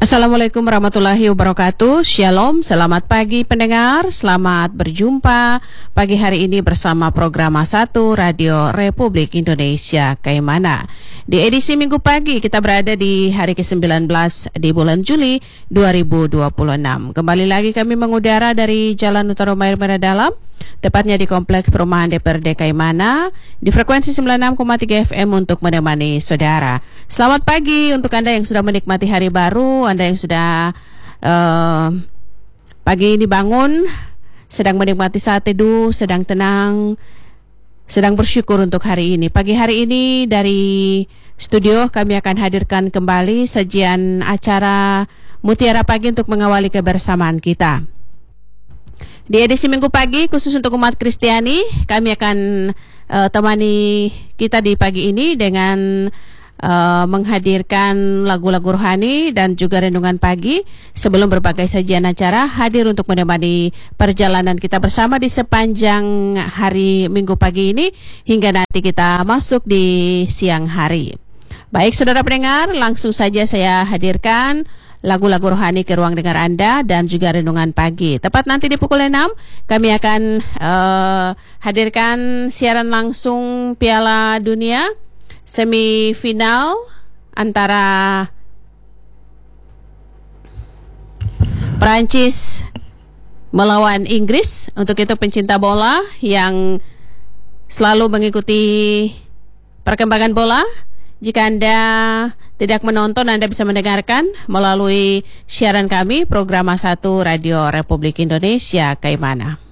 Assalamualaikum warahmatullahi wabarakatuh. Shalom, selamat pagi pendengar. Selamat berjumpa pagi hari ini bersama program A1 Radio Republik Indonesia Kaimana. Di edisi minggu pagi kita berada di hari ke-19 di bulan Juli 2026. Kembali lagi kami mengudara dari Jalan Utara Merah Dalam, tepatnya di Kompleks Perumahan DPRD Kaimana, di frekuensi 96,3 FM untuk menemani saudara. Selamat pagi untuk Anda yang sudah menikmati hari baru, Anda yang sudah pagi ini bangun, sedang menikmati saat teduh, sedang tenang, sedang bersyukur untuk hari ini. Pagi hari ini dari studio kami akan hadirkan kembali sajian acara Mutiara Pagi untuk mengawali kebersamaan kita. Di edisi minggu pagi khusus untuk umat Kristiani, kami akan temani kita di pagi ini dengan menghadirkan lagu-lagu rohani dan juga renungan pagi sebelum berbagai sajian acara hadir untuk menemani perjalanan kita bersama di sepanjang hari minggu pagi ini hingga nanti kita masuk di siang hari. Baik saudara pendengar, langsung saja saya hadirkan lagu-lagu rohani ke ruang dengar Anda dan juga renungan pagi. Tepat nanti di pukul 6 kami akan hadirkan siaran langsung Piala Dunia semifinal antara Prancis melawan Inggris. Untuk itu pencinta bola yang selalu mengikuti perkembangan bola, jika Anda tidak menonton, Anda bisa mendengarkan melalui siaran kami program A1 Radio Republik Indonesia Kaimana.